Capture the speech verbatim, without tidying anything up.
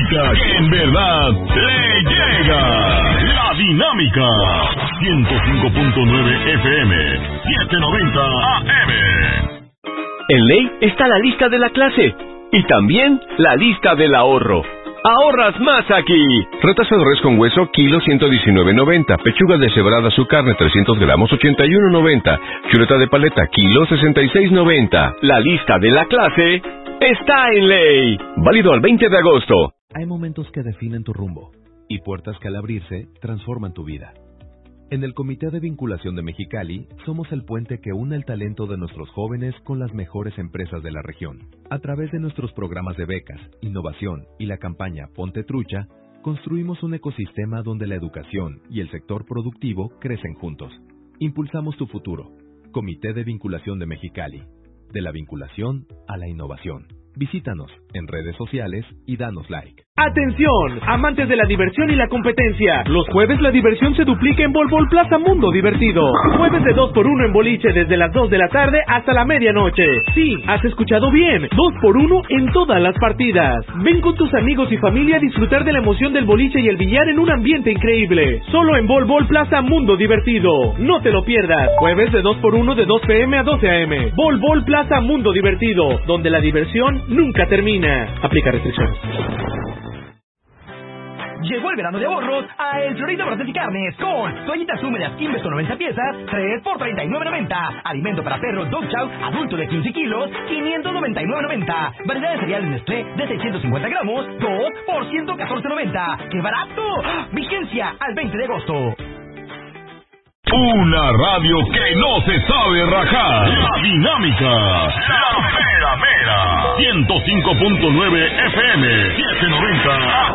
música que en verdad le llega. La Dinámica. ciento cinco punto nueve F M, setecientos noventa A M. En Ley está la lista de la clase y también la lista del ahorro. ¡Ahorras más aquí! Retazo de res con hueso, kilo ciento diecinueve noventa. Pechuga deshebrada, su carne, trescientos gramos, ochenta y uno noventa. Chuleta de paleta, kilo sesenta y seis noventa. La lista de la clase está en Ley. Válido al veinte de agosto. Hay momentos que definen tu rumbo y puertas que al abrirse transforman tu vida. En el Comité de Vinculación de Mexicali, somos el puente que une el talento de nuestros jóvenes con las mejores empresas de la región. A través de nuestros programas de becas, innovación y la campaña Ponte Trucha, construimos un ecosistema donde la educación y el sector productivo crecen juntos. Impulsamos tu futuro. Comité de Vinculación de Mexicali. De la vinculación a la innovación. Visítanos en redes sociales y danos like. ¡Atención! Amantes de la diversión y la competencia. Los jueves la diversión se duplica en Bol Bol Plaza Mundo Divertido. Jueves de dos por uno en boliche desde las dos de la tarde hasta la medianoche. Sí, has escuchado bien. dos por uno en todas las partidas. Ven con tus amigos y familia a disfrutar de la emoción del boliche y el billar en un ambiente increíble. Solo en Bol Bol Plaza Mundo Divertido. No te lo pierdas. Jueves de dos por uno de dos p m a doce a m. Bol Bol Plaza Mundo Divertido, donde la diversión nunca termina. Aplica restricciones. Llegó el verano de ahorros a El Florito Brotes y Carnes con toallitas húmedas Investo noventa piezas, tres por treinta y nueve noventa. Alimento para perros Dog Chow adulto de quince kilos, quinientos noventa y nueve noventa. Variedad de cereales Nestlé de seiscientos cincuenta gramos, dos por ciento catorce noventa. ¡Qué barato! Vigencia al veinte de agosto. Una radio que no se sabe rajar. La Dinámica. La Mera Mera. ciento cinco punto nueve F M, setecientos noventa A